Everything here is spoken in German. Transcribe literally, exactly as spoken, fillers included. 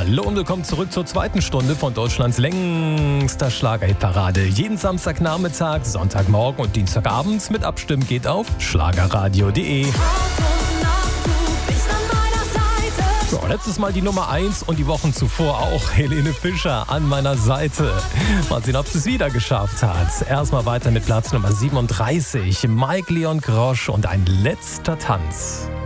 Hallo und willkommen zurück zur zweiten Stunde von Deutschlands längster Schlager-Hit-Parade. Jeden Samstagnachmittag, Sonntagmorgen und Dienstagabend mit Abstimmen geht auf schlagerradio punkt de. So, letztes Mal die Nummer eins und die Wochen zuvor auch Helene Fischer an meiner Seite. Mal sehen, ob sie es wieder geschafft hat. Erstmal weiter mit Platz Nummer siebenunddreißig. Mike Leon Grosch und ein letzter Tanz.